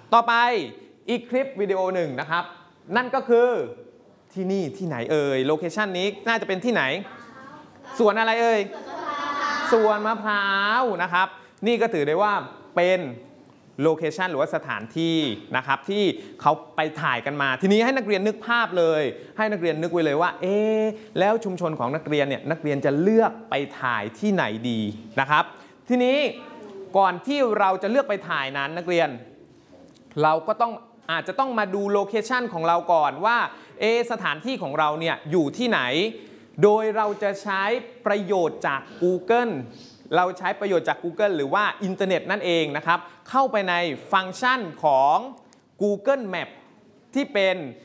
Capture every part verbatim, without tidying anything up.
ต่อไปอีกคลิปวิดีโอหนึ่งนะครับนั่นก็คือที่นี่ที่ไหนเอ่ยโลเคชันนี้น่าจะเป็นที่ไหนสวนอะไรเอ่ยสวนมะพร้าวนะครับนี่ก็ถือได้ว่าเป็นโลเคชันหรือว่าสถานที่นะครับที่เขาไปถ่ายกันมาทีนี้ให้นักเรียนนึกภาพเลยให้นักเรียนนึกไว้เลยว่าเอ๊ะแล้วชุมชนของนักเรียนเนี่ยนักเรียนจะเลือกไปถ่ายที่ไหนดีนะครับทีนี้ก่อนที่เราจะเลือกไปถ่ายนั้นนักเรียนเราก็ต้องอาจจะต้องมาดูโลเคชันของเราก่อนว่าเอสถานที่ของเราเนี่ยอยู่ที่ไหนโดยเราจะใช้ประโยชน์จาก Google เราใช้ประโยชน์จาก Google หรือว่าอินเทอร์เน็ตนั่นเองนะครับเข้าไปในฟังก์ชันของ Google Map ที่เป็น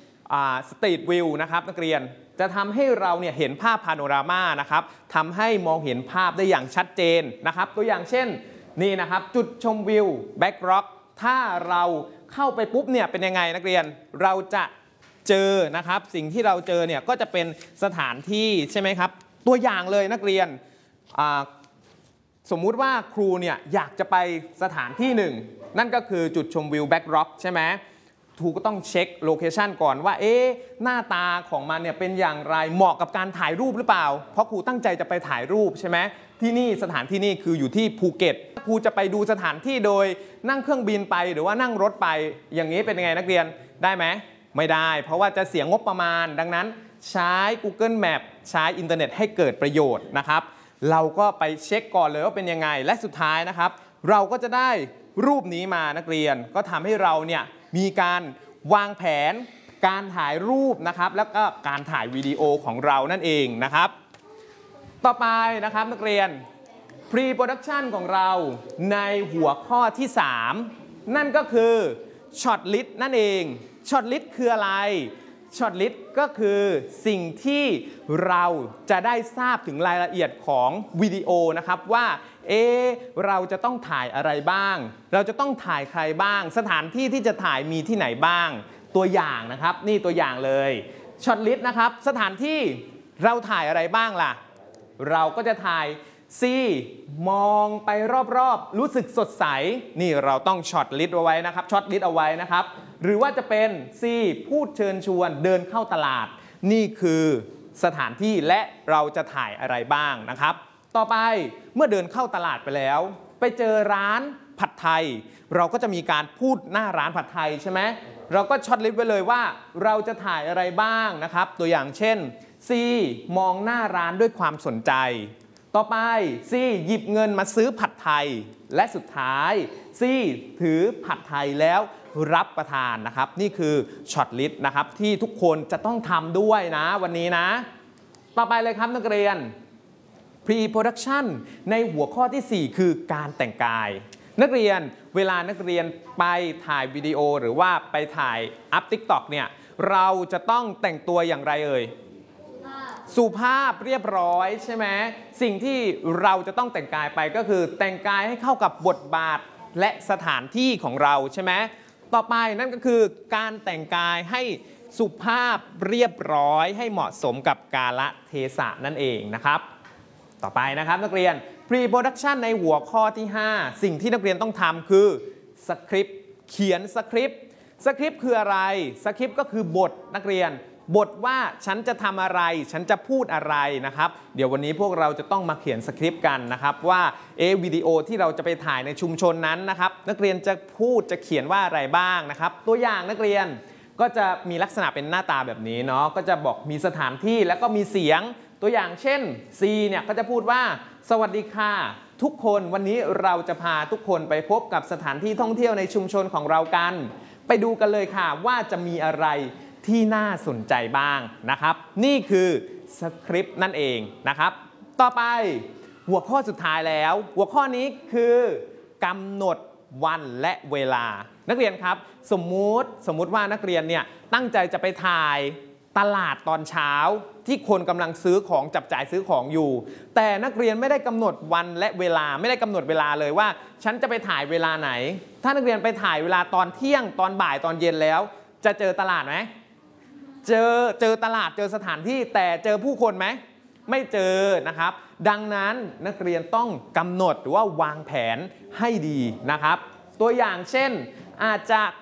Street View นะครับนักเรียนจะทำให้เราเนี่ยเห็นภาพพาโนรามานะครับทำให้มองเห็นภาพได้อย่างชัดเจนนะครับตัวอย่างเช่นนี่นะครับจุดชมวิว Backrock ถ้าเราเข้าไปปุ๊บเนี่ยเป็นยังไงนักเรียนเราจะเจอนะครับสิ่งที่เราเจอเนี่ยก็จะเป็นสถานที่ใช่ไหมครับตัวอย่างเลยนักเรียนสมมุติว่าครูเนี่ยอยากจะไปสถานที่หนึ่งนั่นก็คือจุดชมวิว Backrock ใช่ไหมครูก็ต้องเช็คโลเคชันก่อนว่าเอ๊ะหน้าตาของมันเนี่ยเป็นอย่างไรเหมาะกับการถ่ายรูปหรือเปล่าเพราะครูตั้งใจจะไปถ่ายรูปใช่ไหมที่นี่สถานที่นี่คืออยู่ที่ภูเก็ตครูจะไปดูสถานที่โดยนั่งเครื่องบินไปหรือว่านั่งรถไปอย่างนี้เป็นยังไงนักเรียนได้ไหมไม่ได้เพราะว่าจะเสียงบประมาณดังนั้นใช้ Google Map ใช้อินเทอร์เน็ตให้เกิดประโยชน์นะครับเราก็ไปเช็คก่อนเลยว่าเป็นยังไงและสุดท้ายนะครับเราก็จะได้รูปนี้มานักเรียนก็ทำให้เราเนี่ยมีการวางแผนการถ่ายรูปนะครับแล้วก็การถ่ายวิดีโอของเรานั่นเองนะครับต่อไปนะครับนักเรียน Pre-Production ของเราในหัวข้อที่สามนั่นก็คือ Shot List นั่นเอง Shot List คืออะไร Shot List ก็คือสิ่งที่เราจะได้ทราบถึงรายละเอียดของวิดีโอนะครับว่าเอ๊ะเราจะต้องถ่ายอะไรบ้างเราจะต้องถ่ายใครบ้างสถานที่ที่จะถ่ายมีที่ไหนบ้างตัวอย่างนะครับนี่ตัวอย่างเลยช็อตลิสต์นะครับสถานที่เราถ่ายอะไรบ้างล่ะเราก็จะถ่าย C มองไปรอบๆรู้สึกสดใสนี่เราต้องช็อตลิสต์เอาไว้นะครับช็อตลิสต์เอาไว้นะครับหรือว่าจะเป็น C พูดเชิญชวนเดินเข้าตลาดนี่คือสถานที่และเราจะถ่ายอะไรบ้างนะครับต่อไปเมื่อเดินเข้าตลาดไปแล้วไปเจอร้านผัดไทยเราก็จะมีการพูดหน้าร้านผัดไทยใช่ไหมเราก็ช็อตลิสต์ไว้เลยว่าเราจะถ่ายอะไรบ้างนะครับตัวอย่างเช่น C มองหน้าร้านด้วยความสนใจต่อไป C หยิบเงินมาซื้อผัดไทยและสุดท้าย C ถือผัดไทยแล้วรับประทานนะครับนี่คือช็อตลิสต์นะครับที่ทุกคนจะต้องทำด้วยนะวันนี้นะต่อไปเลยครับนักเรียน Pre-Production ในหัวข้อที่สี่คือการแต่งกายนักเรียนเวลานักเรียนไปถ่ายวิดีโอหรือว่าไปถ่ายอัพ ติ๊กต็อก เนี่ยเราจะต้องแต่งตัวอย่างไรเอ่ยสุภาพเรียบร้อยใช่ไหมสิ่งที่เราจะต้องแต่งกายไปก็คือแต่งกายให้เข้ากับบทบาทและสถานที่ของเราใช่ไหมต่อไปนั่นก็คือการแต่งกายให้สุภาพเรียบร้อยให้เหมาะสมกับกาลเทศะนั่นเองนะครับต่อไปนะครับนักเรียน Pre-Production ในหัวข้อที่ห้าสิ่งที่นักเรียนต้องทำคือสคริปต์เขียนสคริปต์สคริปต์คืออะไรสคริปต์ก็คือบทนักเรียนบทว่าฉันจะทำอะไรฉันจะพูดอะไรนะครับเดี๋ยววันนี้พวกเราจะต้องมาเขียนสคริปต์กันนะครับว่าเอวิดีโอที่เราจะไปถ่ายในชุมชนนั้นนะครับนักเรียนจะพูดจะเขียนว่าอะไรบ้างนะครับตัวอย่างนักเรียนก็จะมีลักษณะเป็นหน้าตาแบบนี้เนาะก็จะบอกมีสถานที่แล้วก็มีเสียงตัวอย่างเช่น C เนี่ยก็จะพูดว่าสวัสดีค่ะทุกคนวันนี้เราจะพาทุกคนไปพบกับสถานที่ท่องเที่ยวในชุมชนของเรากันไปดูกันเลยค่ะว่าจะมีอะไรที่น่าสนใจบ้างนะครับนี่คือสคริปต์นั่นเองนะครับต่อไปหัวข้อสุดท้ายแล้วหัวข้อนี้คือกำหนดวันและเวลานักเรียนครับสมมุติสมมุติว่านักเรียนเนี่ยตั้งใจจะไปถ่ายตลาดตอนเช้าที่คนกำลังซื้อของจับจ่ายซื้อของอยู่แต่นักเรียนไม่ได้กำหนดวันและเวลาไม่ได้กำหนดเวลาเลยว่าฉันจะไปถ่ายเวลาไหนถ้านักเรียนไปถ่ายเวลาตอนเที่ยงตอนบ่ายตอนเย็นแล้วจะเจอตลาดไหมเจอเจอตลาดเจอสถานที่แต่เจอผู้คนไหมไม่เจอนะครับดังนั้นนักเรียนต้องกำหนดหรือว่าวางแผนให้ดีนะครับตัวอย่างเช่นอาจจะ